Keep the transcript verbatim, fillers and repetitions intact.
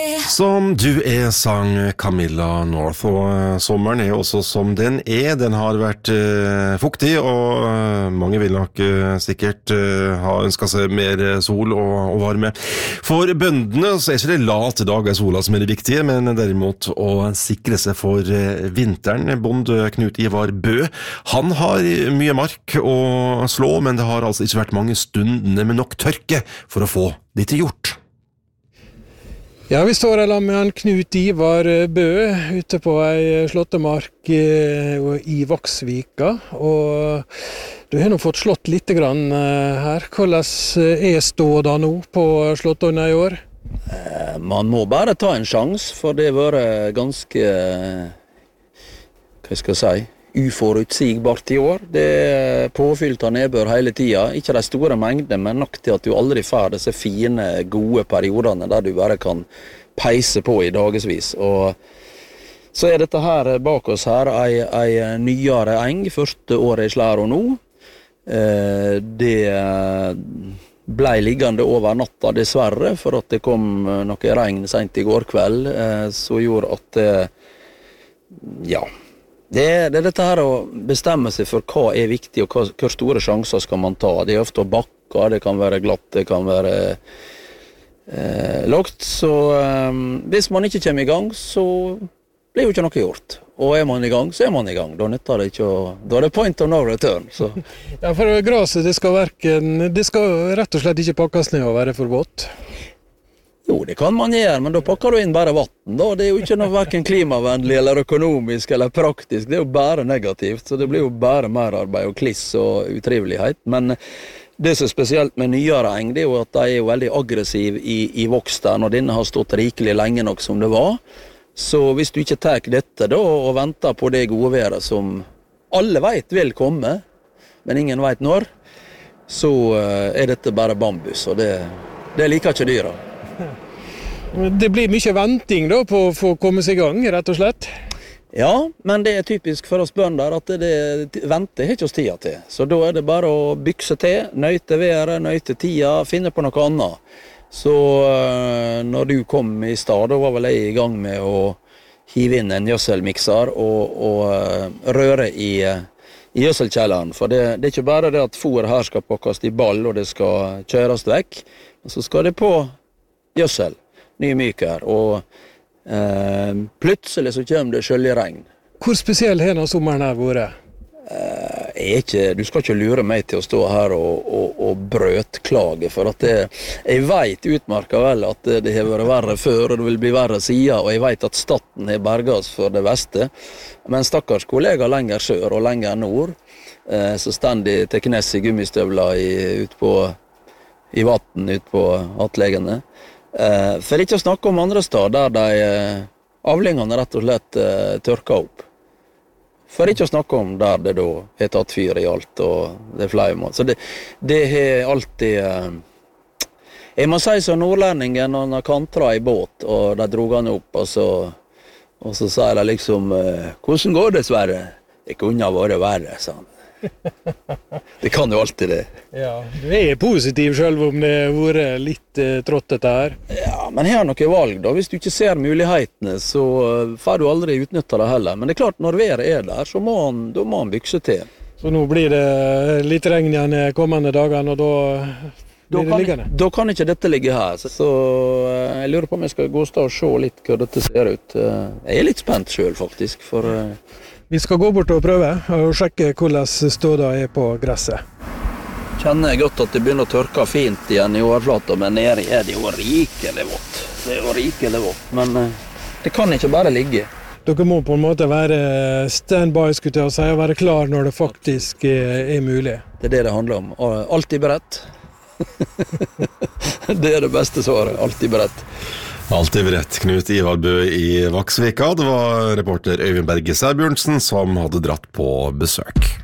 Som du er, sang Camilla North, og sommeren er også som den er. Den har vært uh, fuktig, og uh, mange vil nok uh, sikkert uh, ha ønsket seg mer sol og, og varme. For bøndene så er ikke det late dager sola som er det viktige, men derimot å sikre seg for uh, vinteren. Bonde Knut Ivar Bø, han har mye mark å slå, men det har altså ikke vært mange stundene med nok tørke for å få det til gjort. Ja, vi står her med han Knut Ivar Bø ute på ei slåttemark i Vaksvika, og du har nå fått slått litt grann her. Hvordan er ståda nå på slåttene i år? Man må bare ta en sjans, for det har vært ganske, hva skal jeg si, uforutsigbart i år. Det er påfylt av nedbør hele tida. Ikke de store mengdene, men nok til at du aldri får disse fine, gode periodene der du bare kan peise på i dagesvis. Og så er dette her bak oss her ei, ei nyere eng, første året i slæra nå. Det ble liggende over natta dessverre, for at det kom noe regn sent i går kveld, så gjorde at det, ja, Det er, det er dette her å bestemme seg for hva er viktig, og hva, hvor store sjanser skal man ta. Det er ofte bakker, det kan være glatt, det kan være eh, lagt. Så eh, hvis man ikke kommer i gang, så blir jo ikke noe gjort. Og er man i gang, så er man i gang. Da nytter det ikke å... Da er det point of no return. Så. Ja, for graset, det skal, verken, det skal rett og slett ikke pakkes ned og være for vått. Jo, det kan man gjøre, men da pakker du inn bare vatten, da. Det er jo ikke noe hverken klimavennlig eller økonomisk eller praktisk. Det er jo bare negativt, så det blir jo bare mer arbeid og kliss og utrivelighet. Men det som er spesielt med nyere eng, det er jo at de er jo veldig aggressive i, i vokst der, når denne har stått rikelig lenge nok som det var. Så hvis du ikke tar dette da, og venter på det gode været som alle vet vil komme, men ingen vet når, så er dette bare bambus, og det, det liker ikke dyra. Det blir mye venting da på å få komme seg i gang, rett og slett? Ja, men det er typisk for oss bønder at det, det venter ikke oss tida til. Så da er det bare å bykse til, nøyte været, nøyte tida, finne på noe annet. Så når du kom i stad, da var vel jeg i gang med å hive inn en gjødselmikser og, og røre i, i gjødselkjelleren. For det, det er ikke bare det at fôr her skal pakkes i ball og det skal kjøres vekk, men så skal det på gjødsel. Nye myker, og eh, plutselig så kommer det skjøljeregn. Hvor spesiell har denne sommeren her vært? Eh, er ikke, du skal ikke lure meg til å stå her og, og, og brøtklage, for at det, jeg vet utmarka vel at det, det har vært verre før, og det vil bli verre siden, og jeg vet at staten har berget oss for det beste. Men stakkars kollega lenger sør og lenger nord, eh, så stendig til knes i gummistøvler i, ut på, i vatten ut på atlegene. Uh, for ikke å snakke om andre steder der de uh, avlingene rett og slett uh, tørker opp. For ikke å snakke om der det da har tatt fyr i alt, og det er flere mål. Så det, det har alltid... Uh, jeg må si så nordlendingen, når han har kantra i båt, og de drog han opp, og så, og så sier de liksom, uh, hvordan går det, Sverre? Det kunne ha vært verre, sa han. Det kan jo alltid det. Ja, du er positiv selv om det har vært litt uh, tråttete her. Ja, men her er noe valg da. Hvis du ikke ser mulighetene, så uh, får du aldri utnytte det heller. Men det er klart, når været er der, så må han, da må han bykse til. Så nå blir det litt regn igjen de kommende dagene, og da blir det liggende? Da kan ikke dette ligge her. Så uh, jeg lurer på om jeg skal gå og stå og se litt hva dette ser ut. Uh, jeg er litt spent selv, faktisk, for... Uh, Vi skal gå bort og prøve og sjekke hvordan ståda er på gresset. Kjenner jeg godt at det begynner å tørke fint igjen i overflata, men nede er det jo rikelig vått. Det er jo rikelig vått, men det kan ikke bare ligge. Dere må på en måte være stand-by, skulle jeg si, og være klar når det faktisk er mulig. Det er det det handler om. Alltid beredt. Det er det beste svaret. Alltid beredt. Alltid beredt. Knut Ivar Bø i Vaksvika. Det var reporter Øyvind Berge Sæbjørnsen som hadde dratt på besøk.